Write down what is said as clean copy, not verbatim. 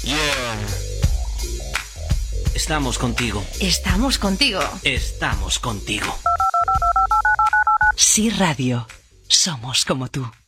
Yeah. Estamos contigo. Estamos contigo. Estamos contigo. Sí Radio. Somos como tú.